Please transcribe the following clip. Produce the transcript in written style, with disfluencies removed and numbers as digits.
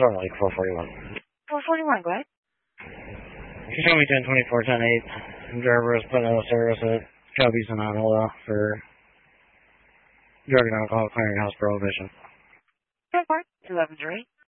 sort of like 441. 441, go ahead. She showed me 1024, 10-8. Driver was put out of service at Cubby's in Honolulu for drug and alcohol clearinghouse prohibition. 10-4, 11-3.